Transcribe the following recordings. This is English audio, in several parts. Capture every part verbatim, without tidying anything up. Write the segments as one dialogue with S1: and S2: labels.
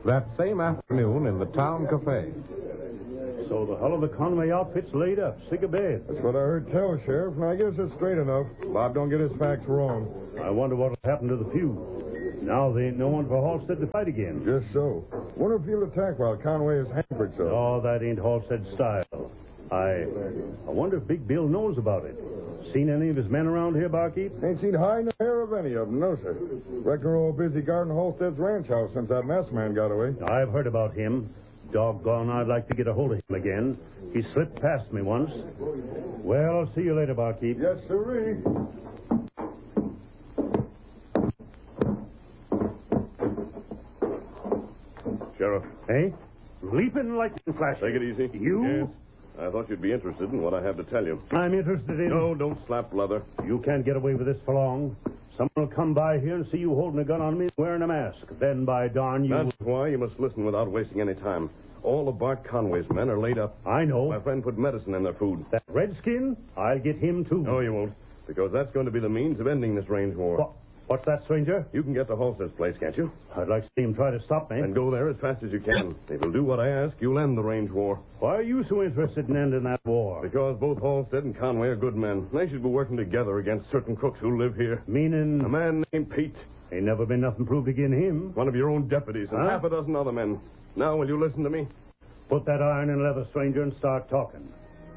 S1: That same afternoon in the town cafe.
S2: So the hull of the Conway outfit's laid up, sick of bed.
S3: That's what I heard tell, Sheriff, and I guess it's straight enough. Bob don't get his facts wrong.
S2: I wonder what'll happen to the feud. Now there ain't no one for Halstead to fight again.
S3: Just so. Wonder if he'll attack while Conway is hampered so.
S2: Oh, that ain't Halstead's style. I I wonder if Big Bill knows about it. Seen any of his men around here, barkeep?
S3: Ain't seen hide nor hair of any of them, no, sir. Reckon we're all busy guarding Halstead's ranch house since that masked man got away.
S2: I've heard about him. Doggone, I'd like to get a hold of him again. He slipped past me once. Well, I'll see you later, barkeep.
S3: Yes, sirree.
S4: Sheriff.
S2: Hey? Leaping lightning flash.
S4: Take it easy.
S2: You?
S4: Yes. I thought you'd be interested in what I have to tell you.
S2: I'm interested in...
S4: No, don't slap leather.
S2: You can't get away with this for long. Someone will come by here and see you holding a gun on me wearing a mask. Then, by darn, you...
S4: That's why you must listen without wasting any time. All of Bart Conway's men are laid up.
S2: I know.
S4: My friend put medicine in their food.
S2: That redskin? I'll get him, too.
S4: No, you won't. Because that's going to be the means of ending this range war.
S2: What? What's that, stranger?
S4: You can get to Halstead's place, can't you?
S2: I'd like to see him try to stop me.
S4: And go there as fast as you can. If you'll do what I ask, you'll end the range war.
S2: Why are you so interested in ending that war?
S4: Because both Halstead and Conway are good men. They should be working together against certain crooks who live here.
S2: Meaning?
S4: A man named Pete.
S2: Ain't never been nothing proved against him.
S4: One of your own deputies and
S2: Huh?
S4: half a dozen other men. Now, will you listen to me?
S2: Put that iron in leather, stranger, and start talking.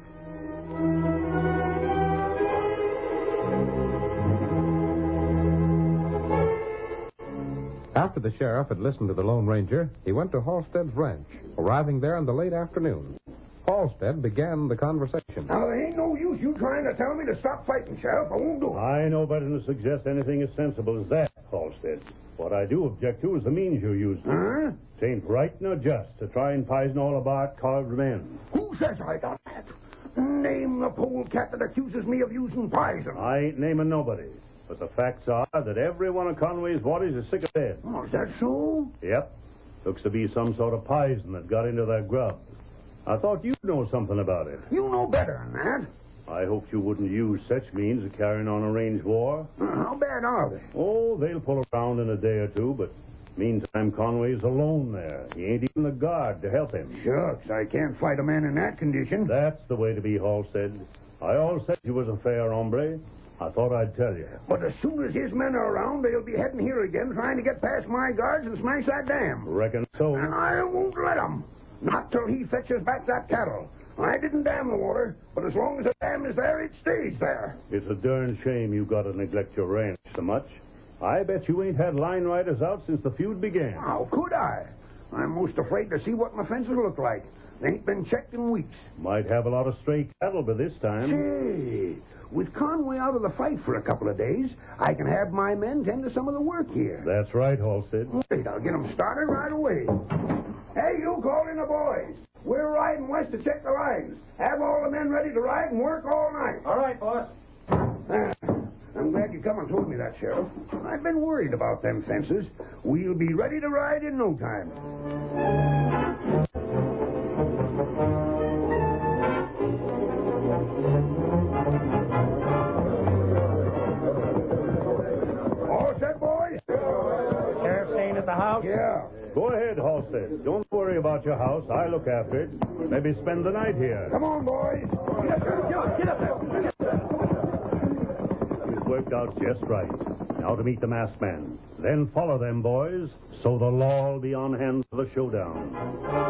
S1: After the sheriff had listened to the Lone Ranger, he went to Halstead's ranch, arriving there in the late afternoon. Halstead began the conversation.
S5: Now, there ain't no use you trying to tell me to stop fighting, Sheriff. I won't do it.
S2: I know better than to suggest anything as sensible as that, Halstead. What I do object to is the means you're using.
S5: Huh?
S2: It ain't right nor just to try and poison all of our carved men.
S5: Who says I done that? Name the polecat that accuses me of using poison.
S2: I ain't naming nobody. But the facts are that every one of Conway's bodies is sick of dead.
S5: Oh, is that so?
S2: Yep. Looks to be some sort of poison that got into their grub. I thought you'd know something about it.
S5: You know better than that.
S2: I hoped you wouldn't use such means of carrying on a range war.
S5: Uh, how bad are they?
S2: Oh, they'll pull around in a day or two, but meantime, Conway's alone there. He ain't even the guard to help him.
S5: Shucks, I can't fight a man in that condition.
S2: That's the way to be, Halstead. I always said you was a fair hombre. I thought I'd tell you.
S5: But as soon as his men are around, they'll be heading here again, trying to get past my guards and smash that dam.
S2: Reckon so.
S5: And I won't let them. Not till he fetches back that cattle. I didn't dam the water, but as long as the dam is there, it stays there.
S2: It's a darn shame you got to neglect your ranch so much. I bet you ain't had line riders out since the feud began.
S5: How could I? I'm most afraid to see what my fences look like. They ain't been checked in weeks.
S2: Might have a lot of stray cattle by this time.
S5: Say, with Conway out of the fight for a couple of days, I can have my men tend to some of the work here.
S2: That's right, Halstead.
S5: Wait, I'll get them started right away. Hey, you call in the boys. We're riding west to check the lines. Have all the men ready to ride and work all night.
S6: All right, boss.
S5: Ah, I'm glad you come and told me that, Sheriff. I've been worried about them fences. We'll be ready to ride in no time. All set, boys?
S6: Sheriff staying at the house?
S5: Yeah.
S2: Go ahead, Halstead. Don't worry about your house. I look after it. Maybe spend the night here.
S5: Come on, boys. Get up there. Get up, get up there. Get up there.
S2: It's worked out just right. Now to meet the masked man. Then follow them, boys, so the law will be on hand for the showdown.